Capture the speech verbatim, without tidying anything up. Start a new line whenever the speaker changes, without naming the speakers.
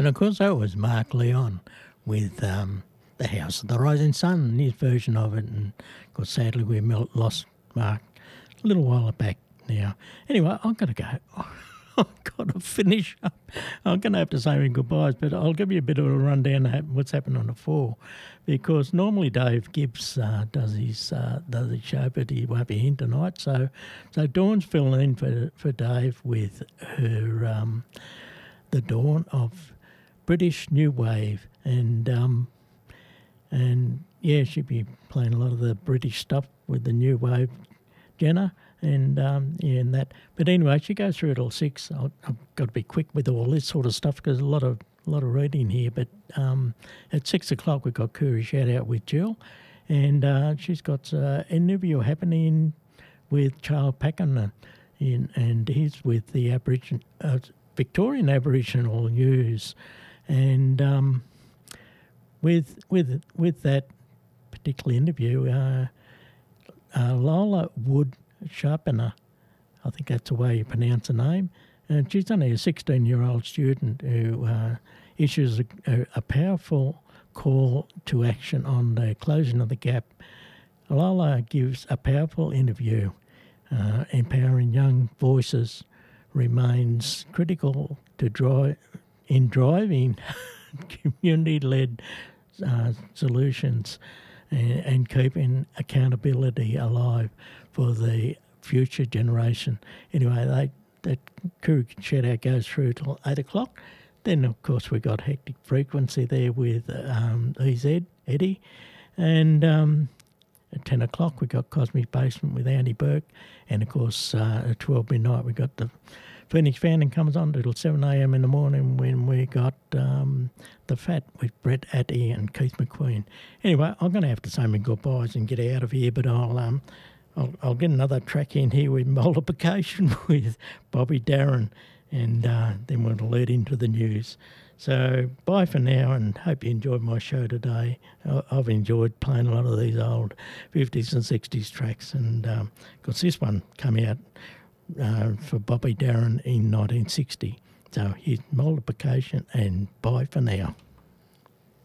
And of course, that was Mark Leon with um, The House of the Rising Sun, his version of it. And of course, sadly, we mel- lost Mark a little while back now. Anyway, I've got to go. I've got to finish up. I'm going to have to say my goodbyes, but I'll give you a bit of a rundown of what's happened on the four, because normally Dave Gibbs uh, does his uh, does his show, but he won't be in tonight. So, so Dawn's filling in for for Dave with her um, the Dawn of British New Wave, and um, and yeah, she'll be playing a lot of the British stuff with the New Wave, Jenna. And um, yeah, and that. But anyway, she goes through it all six. I'll, I've got to be quick with all this sort of stuff because a lot of a lot of reading here. But um, at six o'clock, we've got Koori Shout Out with Jill, and uh, she's got uh, an interview happening with Charles Packen, in, and he's with the Aboriginal uh, Victorian Aboriginal News, and um, with with with that particular interview, uh, uh, Lola Wood Sharpener, I think that's the way you pronounce the name, and she's only a sixteen-year-old student who uh, issues a, a, a powerful call to action on the closing of the gap. Lola gives a powerful interview. Uh, empowering young voices remains critical to drive in driving community-led uh, solutions and, and keeping accountability alive for the future generation. Anyway, they, that Koori Shout Out goes through till eight o'clock. Then, of course, we got Hectic Frequency there with um, E Z, Eddie. And um, at ten o'clock, we got Cosmic Basement with Andy Burke. And, of course, uh, at twelve midnight, we got the Phoenix Founding comes on till seven a.m. in the morning when we got um, The Fat with Brett Atty and Keith McQueen. Anyway, I'm going to have to say my goodbyes and get out of here, but I'll... Um, I'll, I'll get another track in here with Multiplication with Bobby Darin, and uh, then we'll lead into the news. So bye for now, and hope you enjoyed my show today. I've enjoyed playing a lot of these old fifties and sixties tracks, and um, because this one came out uh, for Bobby Darin in nineteen sixty. So here's Multiplication, and bye for now.